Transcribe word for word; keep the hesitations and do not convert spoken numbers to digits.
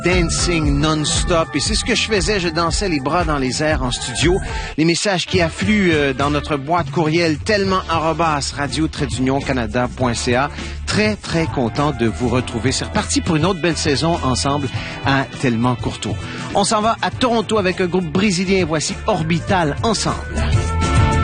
dancing non-stop. Et c'est ce que je faisais, je dansais les bras dans les airs en studio. Les messages qui affluent euh, dans notre boîte courriel tellement arobase radio trait d'union canada point c a. Très, très content de vous retrouver. C'est reparti pour une autre belle saison ensemble à Tellement Courteau. On s'en va à Toronto avec un groupe brésilien. Voici Orbital ensemble.